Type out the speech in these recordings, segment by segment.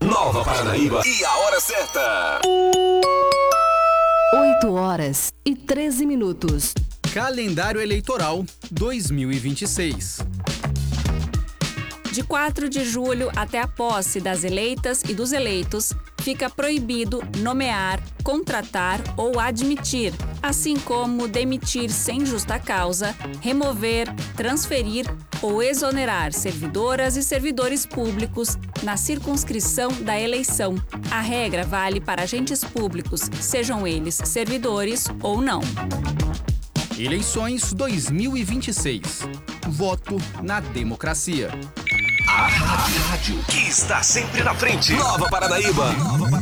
Nova Paranaíba e a hora certa. 8h13. Calendário Eleitoral 2026. De 4 de julho até a posse das eleitas e dos eleitos, fica proibido nomear, contratar ou admitir, assim como demitir sem justa causa, remover, transferir ou exonerar servidoras e servidores públicos na circunscrição da eleição. A regra vale para agentes públicos, sejam eles servidores ou não. Eleições 2026. Voto na democracia. A rádio que está sempre na frente. Nova Paranaíba.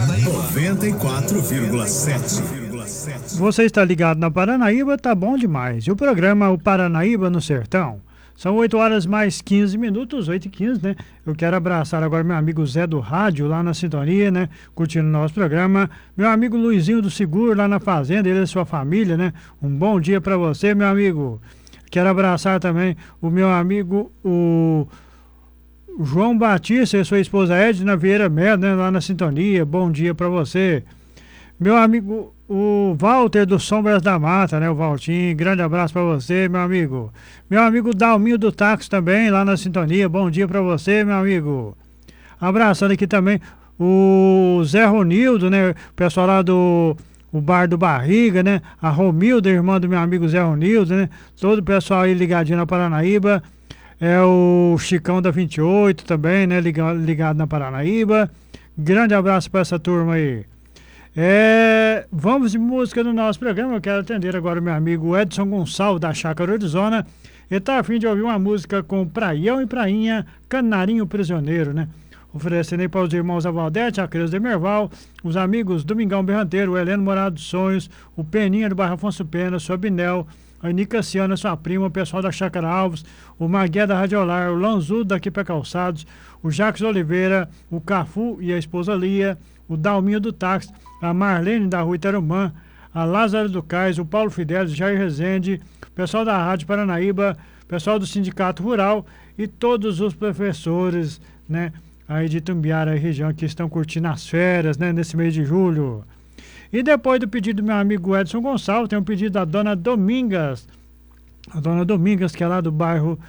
94,7. Você está ligado na Paranaíba, tá bom demais. E o programa O Paranaíba no Sertão. São 8h mais 15, 8h15, né? Eu quero abraçar agora meu amigo Zé do Rádio, lá na sintonia, né? Curtindo o nosso programa. Meu amigo Luizinho do Seguro, lá na fazenda, ele e sua família, né? Um bom dia para você, meu amigo. Quero abraçar também o meu amigo, o João Batista e sua esposa Edna Vieira Melo, né? Lá na sintonia. Bom dia para você. Meu amigo, o Walter do Sombras da Mata, né? O Valtinho, grande abraço para você, meu amigo. Meu amigo Dalminho do Táxi também, lá na sintonia. Bom dia para você, meu amigo. Abraçando aqui também o Zé Ronildo, né? O pessoal lá do Bar do Barriga, né? A Romilda, irmã do meu amigo Zé Ronildo, né? Todo o pessoal aí ligadinho na Paranaíba. É o Chicão da 28 também, né? Ligado na Paranaíba. Grande abraço para essa turma aí. Vamos de música no nosso programa. Eu quero atender agora o meu amigo Edson Gonçalves, da Chácara Arizona. Ele tá a fim de ouvir uma música com Praião e Prainha, Canarinho Prisioneiro, né? Oferecendo aí para os irmãos Avaldete, a Cris de Merval, os amigos Domingão Berranteiro, o Heleno Morado dos Sonhos, o Peninha do Bairro Afonso Pena, sua Binel, a Nicaciana, sua prima, o pessoal da Chácara Alves, o Magué da Radiolar, o Lanzudo daqui para Calçados, o Jacques Oliveira, o Cafu e a esposa Lia, o Dalminho do Táxi, a Marlene da Rua Itarumã, a Lázaro do Cais, o Paulo Fidelis, Jair Rezende, o pessoal da Rádio Paranaíba, o pessoal do Sindicato Rural e todos os professores, né, aí de Tumbiara e região que estão curtindo as férias, né, nesse mês de julho. E depois do pedido do meu amigo Edson Gonçalves, tem um pedido da Dona Domingas. A Dona Domingas, que é lá do bairro,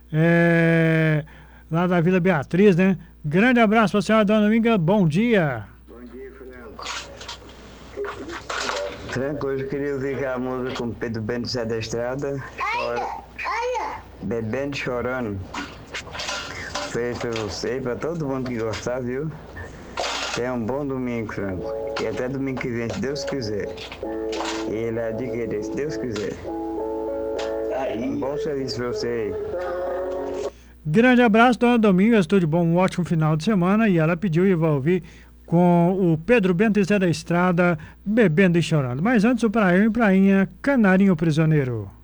lá da Vila Beatriz, né? Grande abraço para a senhora, Dona Domingas. Bom dia. Bom dia, Franco. Franco, hoje eu queria ouvir a música com Pedro Bento Zé da Estrada, Bebendo e Chorando. Fez para você e para todo mundo que gostar, viu? Tenha um bom domingo, Franco. E até domingo que vem, se Deus quiser. E ele adquire, se Deus quiser. Um bom serviço para você aí. Grande abraço, Dona Domingas. Tudo de bom, um ótimo final de semana. E ela pediu e vai ouvir com o Pedro Bento Zé da Estrada, Bebendo e Chorando. Mas antes, o Praião e Prainha, Canarinho Prisioneiro.